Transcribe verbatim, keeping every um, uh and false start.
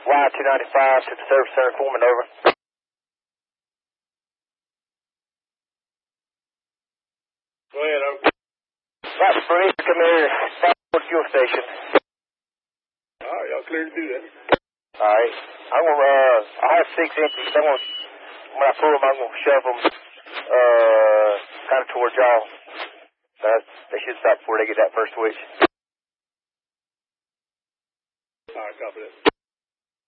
Y two ninety-five to the service center, Foreman, over. Go ahead, over. Right, Bruce, come here. Southport Fuel Station. All right, y'all clear to do that. All right. I'm going to, uh, I have six empties. I'm going to, when I pull them, I'm going to shove them, uh, kind of towards y'all. Uh, they should stop before they get that first switch. All right, copy that.